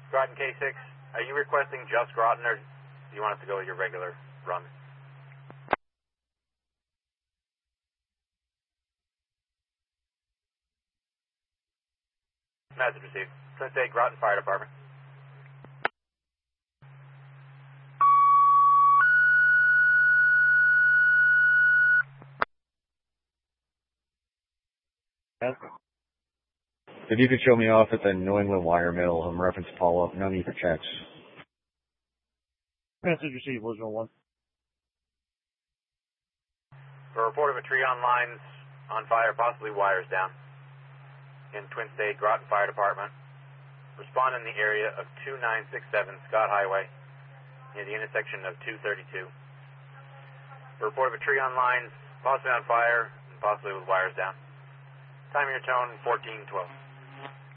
Groton K6, are you requesting just Groton, or do you want us to go with your regular run? Message received. Twin State Groton Fire Department. If you could show me off at the New England Wire Mill, reference follow-up, no need for checks. Message received, Louisville 1. For a report of a tree on lines on fire, possibly wires down, in Twin State Groton Fire Department. Respond in the area of 2967 Scott Highway, near the intersection of 232. For a report of a tree on lines, possibly on fire, and possibly with wires down. Time of your tone, 1412.